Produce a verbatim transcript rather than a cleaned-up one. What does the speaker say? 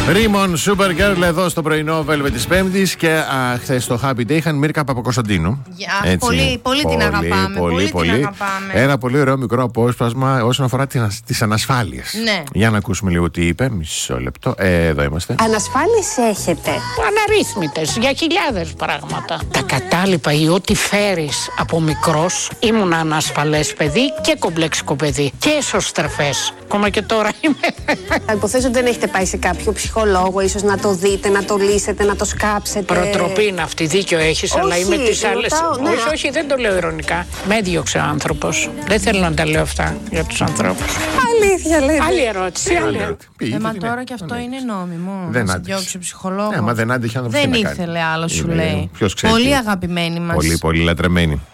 Ρίμον, Supergirl εδώ στο πρωινό Velvet της Πέμπτης. Και χθες στο Happy Day είχαν Μίρκα Παπακοσταντίνου. Yeah, πολύ, πολύ, πολύ την αγαπάμε. Πολύ, πολύ, πολύ. Την αγαπάμε. Ένα πολύ ωραίο μικρό απόσπασμα όσον αφορά τις ανασφάλειες. Ναι. Για να ακούσουμε λίγο τι είπε. Μισό λεπτό. Ε, εδώ είμαστε. Ανασφάλειες έχετε? Αναρρύθμιτες για χιλιάδες πράγματα. Τα κατάλοιπα ή ό,τι φέρεις από μικρός. Ήμουν ανασφαλές παιδί και κομπλεξικό παιδί. Και εσωστρεφές. Ακόμα και τώρα είμαι. Υποθέτω ότι δεν έχετε πάει σε κάποιο ψυχολόγο, ίσως να το δείτε, να το λύσετε, να το σκάψετε. Προτροπή είναι αυτή, δίκιο έχεις, αλλά είμαι τις άλλες. Ναι. Όχι, όχι, δεν το λέω ειρωνικά. Με έδιωξε ο άνθρωπος. Δεν θέλω να τα λέω αυτά για τους ανθρώπους. Αλήθεια, λέτε. Άλλη ερώτηση. Άλλη ερώτηση. Ε, μα τώρα και αυτό είναι νόμιμο. Δεν να διώξει ο ψυχολόγος. Ναι, μα δεν άντυχε άνθρωπος. Δεν ήθελε άλλο, σου λέει. Πολύ αγαπημένη μας. Πολύ, πολύ λατρεμένη.